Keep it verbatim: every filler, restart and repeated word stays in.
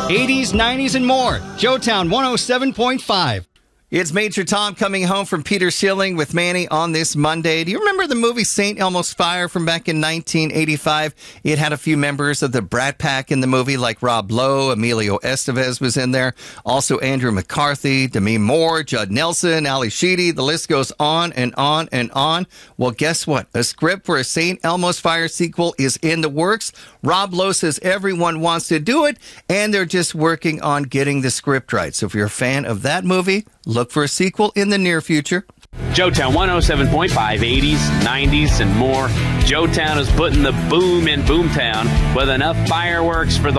eighties, nineties, and more. Joetown one oh seven point five. It's Major Tom coming home from Peter Schilling with Manny on this Monday. Do you remember the movie Saint Elmo's Fire from back in nineteen eighty-five? It had a few members of the Brat Pack in the movie, like Rob Lowe, Emilio Estevez was in there. Also Andrew McCarthy, Demi Moore, Judd Nelson, Ali Sheedy. The list goes on and on and on. Well, guess what? A script for a Saint Elmo's Fire sequel is in the works. Rob Lowe says everyone wants to do it, and they're just working on getting the script right. So if you're a fan of that movie, look for a sequel in the near future. Joetown one oh seven point five, eighties, nineties, and more. Joetown is putting the boom in Boomtown with enough fireworks for the